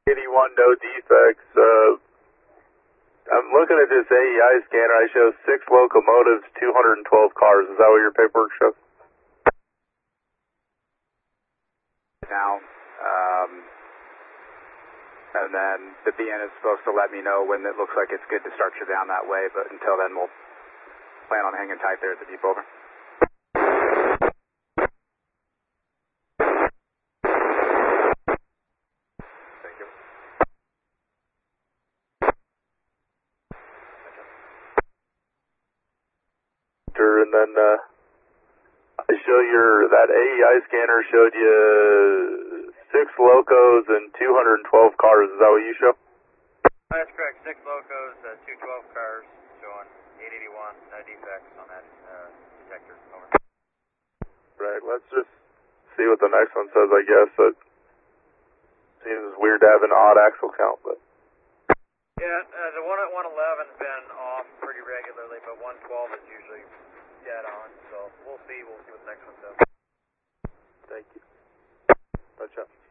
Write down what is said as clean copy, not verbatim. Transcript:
81, no defects. I'm looking at this AEI scanner. I show 6 locomotives, 212 cars. Is that what your paperwork shows? Now, and then the BN is supposed to let me know when it looks like it's good to start you down that way, but until then we'll plan on hanging tight there at the depot. Over. Thank you. And then I show that AEI scanner showed you 6 locos and 212 cars. Is that what you show? That's correct. 6 locos, 212 cars, showing 881, no defects on that detector. Over. Right. Let's just see what the next one says. I guess it seems weird to have an odd axle count, but. Yeah, the one at 111's been off pretty regularly, but 112 is usually dead on. So we'll see. We'll see what the next one does. Thank you. Touch up.